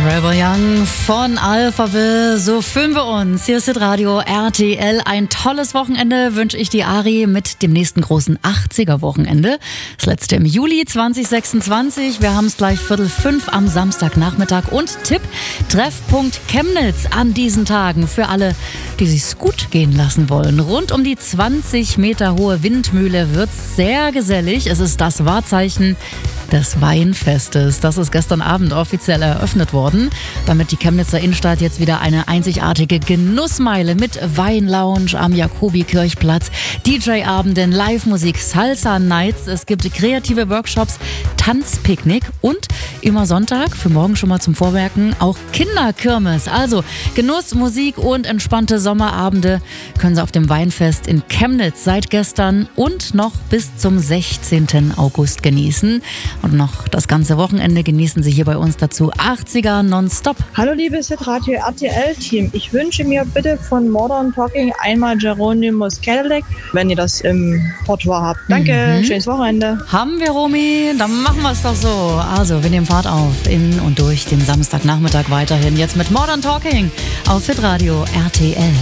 Forever Young von Alphaville, so fühlen wir uns. Hier ist das Radio RTL. Ein tolles Wochenende wünsche ich dir, Ari, mit dem nächsten großen 80er-Wochenende. Das letzte im Juli 2026. Wir haben es gleich 4:45 am Samstagnachmittag. Und Tipp, Treffpunkt Chemnitz an diesen Tagen für alle, die sich's gut gehen lassen wollen. Rund um die 20 Meter hohe Windmühle wird's sehr gesellig. Es ist das Wahrzeichen des Weinfestes. Das ist gestern Abend offiziell eröffnet worden, damit die Chemnitzer Innenstadt jetzt wieder eine einzigartige Genussmeile mit Weinlounge am Jakobikirchplatz, DJ-Abenden, Live-Musik, Salsa-Nights, es gibt kreative Workshops, Tanzpicknick und immer Sonntag, für morgen schon mal zum Vormerken, auch Kinderkirmes. Also Genuss, Musik und entspannte Sommerabende können Sie auf dem Weinfest in Chemnitz seit gestern und noch bis zum 16. August genießen. Und noch das ganze Wochenende genießen Sie hier bei uns dazu 80er nonstop. Hallo liebes Radio RTL-Team. Ich wünsche mir bitte von Modern Talking einmal Geronimus Cadillac, wenn ihr das im Repertoire habt. Danke, schönes Wochenende. Haben wir, Romy? Dann machen wir es doch so. Also, wir nehmen Fahrt auf in und durch den Samstagnachmittag weiterhin. Jetzt mit Modern Talking auf Hitradio RTL.